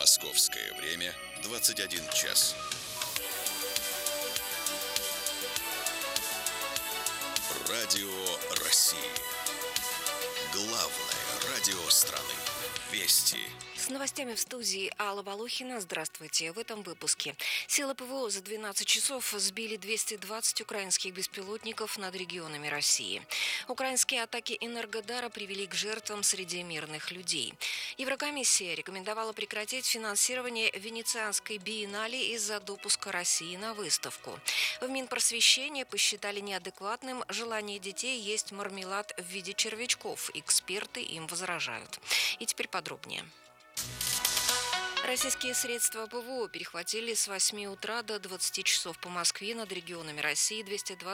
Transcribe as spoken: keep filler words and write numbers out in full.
Московское время двадцать один час. Радио России. Главное радио страны. Вести. С новостями в студии Алла Волохина. Здравствуйте. В этом выпуске. Силы ПВО за двенадцать часов сбили двести двадцать украинских беспилотников над регионами России. Украинские атаки Энергодара привели к жертвам среди мирных людей. Еврокомиссия рекомендовала прекратить финансирование Венецианской биеннале из-за допуска России на выставку. В Минпросвещении посчитали неадекватным желание детей есть мармелад в виде червячков. Эксперты им возражают. И теперь подробнее. Российские средства ПВО перехватили с восьми утра до двадцати часов по Москве над регионами России двести двадцать